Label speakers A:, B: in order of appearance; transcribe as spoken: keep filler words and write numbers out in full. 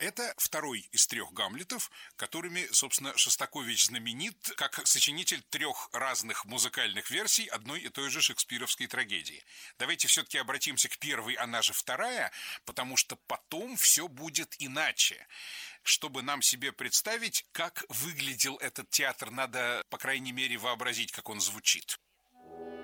A: Это второй из трех Гамлетов, которыми, собственно, Шостакович знаменит как сочинитель трех разных музыкальных версий одной и той же шекспировской трагедии. Давайте все-таки обратимся к первой, она же вторая, потому что потом все будет иначе. Чтобы нам себе представить, как выглядел этот театр, надо, по крайней мере, вообразить, как он звучит.